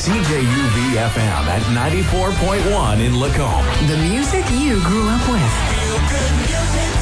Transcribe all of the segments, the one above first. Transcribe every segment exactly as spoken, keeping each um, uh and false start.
C J U V F M at ninety-four point one in Lacombe. The music you grew up with.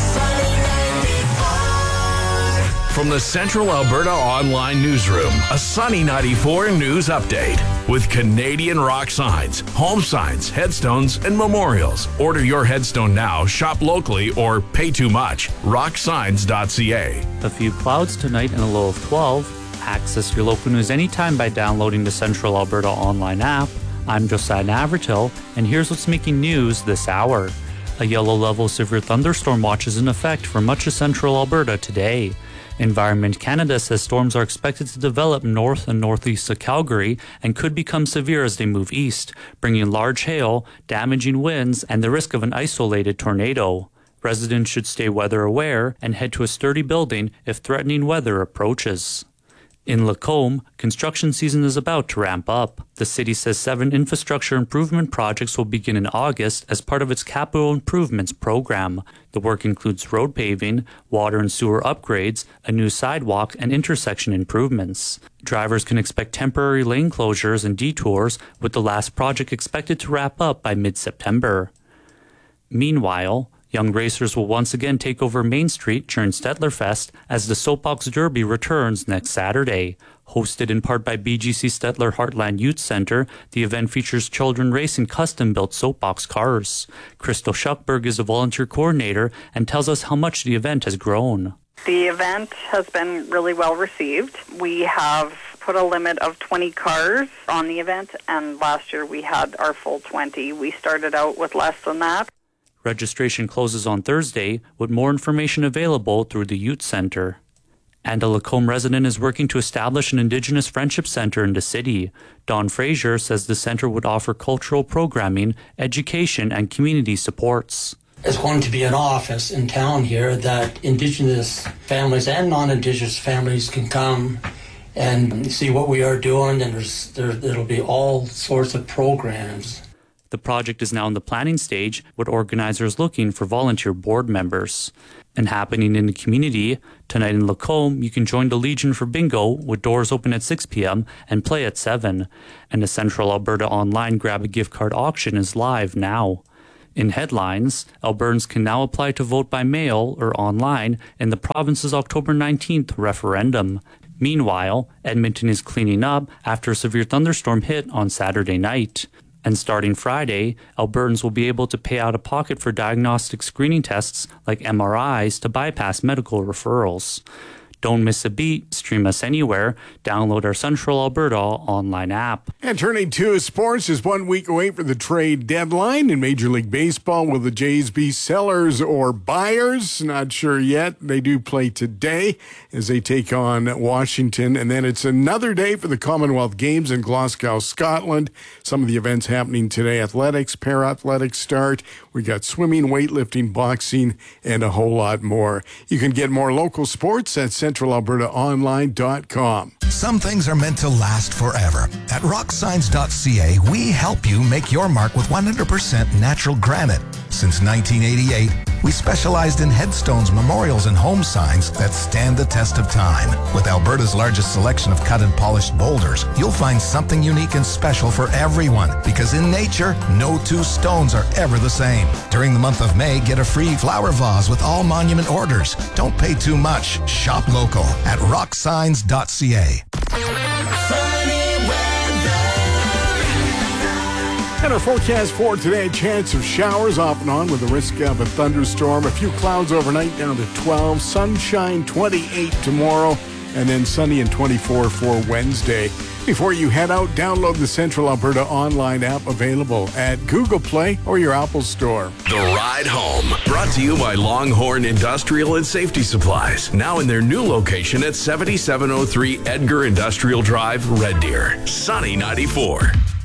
From the Central Alberta Online Newsroom, a Sunny ninety-four news update with Canadian rock signs, home signs, headstones, and memorials. Order your headstone now, shop locally, or pay too much. rock signs dot c a. A few clouds tonight and a low of twelve. Access your local news anytime by downloading the Central Alberta Online app. I'm Josiah Navratil, and here's what's making news this hour. A yellow level severe thunderstorm watch is in effect for much of Central Alberta today. Environment Canada says storms are expected to develop north and northeast of Calgary and could become severe as they move east, bringing large hail, damaging winds, and the risk of an isolated tornado. Residents should stay weather aware and head to a sturdy building if threatening weather approaches. In Lacombe, construction season is about to ramp up. The city says seven infrastructure improvement projects will begin in August as part of its capital improvements program. The work includes road paving, water and sewer upgrades, a new sidewalk, and intersection improvements. Drivers can expect temporary lane closures and detours, with the last project expected to wrap up by mid-September. Meanwhile, young racers will once again take over Main Street during Stettlerfest as the Soapbox Derby returns next Saturday. Hosted in part by B G C Stettler Heartland Youth Centre, the event features children racing custom-built soapbox cars. Crystal Schuckberg is a volunteer coordinator and tells us how much the event has grown. The event has been really well received. We have put a limit of twenty cars on the event, and last year we had our full twenty. We started out with less than that. Registration closes on Thursday, with more information available through the Youth Centre. And a Lacombe resident is working to establish an Indigenous Friendship Centre in the city. Don Fraser says the centre would offer cultural programming, education, and community supports. There's going to be an office in town here that Indigenous families and non-Indigenous families can come and see what we are doing, and there's, there, there'll be all sorts of programs. The project is now in the planning stage, with organizers looking for volunteer board members. And happening in the community, tonight in Lacombe, you can join the Legion for Bingo, with doors open at six p.m. and play at seven. And the Central Alberta Online Grab a Gift Card auction is live now. In headlines, Albertans can now apply to vote by mail or online in the province's October nineteenth referendum. Meanwhile, Edmonton is cleaning up after a severe thunderstorm hit on Saturday night. And starting Friday, Albertans will be able to pay out of pocket for diagnostic screening tests like M R Is to bypass medical referrals. Don't miss a beat. Stream us anywhere. Download our Central Alberta online app. And turning to sports is one week away for the trade deadline in Major League Baseball. Will the Jays be sellers or buyers? Not sure yet. They do play today as they take on Washington. And then it's another day for the Commonwealth Games in Glasgow, Scotland. Some of the events happening today: athletics, para-athletics start. We got swimming, weightlifting, boxing, and a whole lot more. You can get more local sports at central alberta online dot com. Some things are meant to last forever. At rock signs dot c a, we help you make your mark with one hundred percent natural granite. Since nineteen eighty-eight, we specialized in headstones, memorials, and home signs that stand the test of time. With Alberta's largest selection of cut and polished boulders, you'll find something unique and special for everyone, because in nature, no two stones are ever the same. During the month of May, get a free flower vase with all monument orders. Don't pay too much. Shop local at rock signs dot c a. And our forecast for today: a chance of showers off and on with a risk of a thunderstorm. A few clouds overnight down to twelve. Sunshine twenty-eight tomorrow. And then sunny and twenty-four for Wednesday. Before you head out, download the Central Alberta Online app, available at Google Play or your Apple Store. The Ride Home, brought to you by Longhorn Industrial and Safety Supplies. Now in their new location at seventy-seven oh three Edgar Industrial Drive, Red Deer. Sunny ninety-four.